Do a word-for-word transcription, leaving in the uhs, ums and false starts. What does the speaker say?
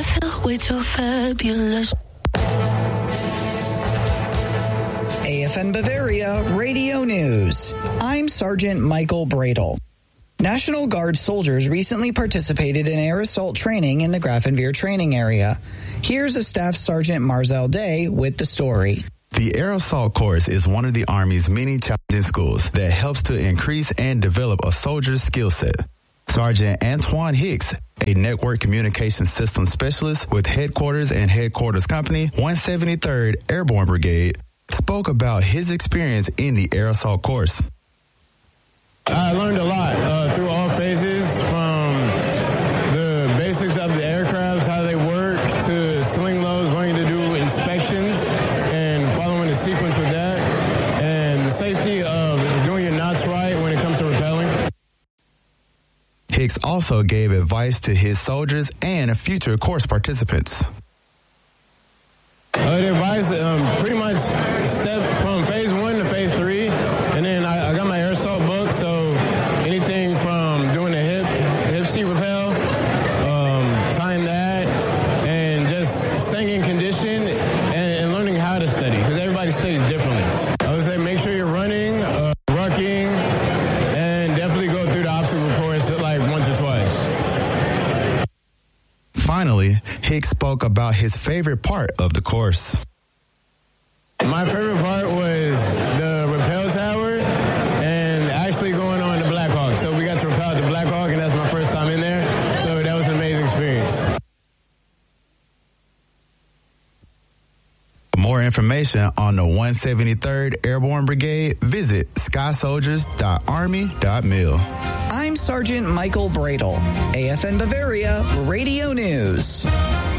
feel way too fabulous. A F N Bavaria Radio News. I'm Sergeant Michael Bradle. National Guard soldiers recently participated in air assault training in the Grafenwehr training area. Here's a Staff Sergeant Marzell Day with the story. The Air Assault Course is one of the Army's many challenging schools that helps to increase and develop a soldier's skill set. Sergeant Antoine Hicks, a network communication systems specialist with headquarters and headquarters company, one seventy-third Airborne Brigade, spoke about his experience in the Air Assault Course. I learned a lot uh, through all phases, from the basics of the aircrafts, how they work, to sling loads, learning to do inspections and following the sequence with that, and the safety of doing your knots right when it comes to rappelling. Hicks also gave advice to his soldiers and future course participants. Uh, the advice, um, pretty much step from phase one to phase three, and then I, I got my air assault book, so anything from doing a hip, hip seat rappel, um, tying that, and just staying in condition and, and learning how to study, because everybody studies differently. I would say make sure you're running, uh, rucking, and definitely go through the obstacle course like once or twice. Finally, Hicks spoke about his favorite part of the course. My favorite part was the rappel tower and actually going on the Black Hawk. So we got to rappel the Black Hawk, and that's my first time in there. So that was an amazing experience. For more information on the one seventy-third Airborne Brigade, visit sky soldiers dot army dot mil. I'm Sergeant Michael Bradle, A F N Bavaria Radio News.